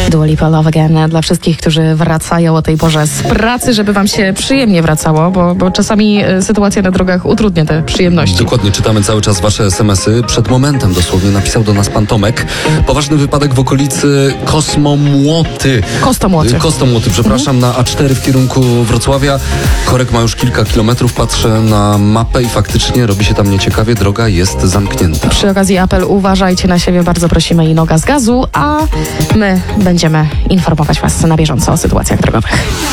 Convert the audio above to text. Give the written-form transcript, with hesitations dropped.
Dua Lipa Love Again dla wszystkich, którzy wracają o tej porze z pracy, żeby wam się przyjemnie wracało, bo czasami sytuacja na drogach utrudnia te przyjemności. Dokładnie, czytamy cały czas wasze SMS-y. Przed momentem dosłownie napisał do nas pan Tomek. Poważny wypadek w okolicy Kostomłoty, przepraszam, na A4 w kierunku Wrocławia. Korek ma już kilka kilometrów, patrzę na mapę i faktycznie robi się tam nieciekawie, droga jest zamknięta. Przy okazji apel, uważajcie na siebie, bardzo prosimy i noga z gazu, a my będziemy informować was na bieżąco o sytuacjach drogowych.